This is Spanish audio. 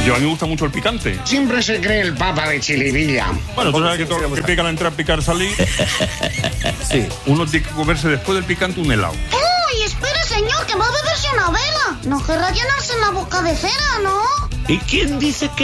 A mí me gusta mucho el picante. Siempre se cree el papa de Chilivilla. Bueno, tú sabes que todo lo que pica al entrar, picar, salir. Sí. Uno tiene que comerse después del picante un helado. ¡Uy, espere, señor, que va a beberse una vela! No querrá llenarse en la boca de cera, ¿no? ¿Y quién dice que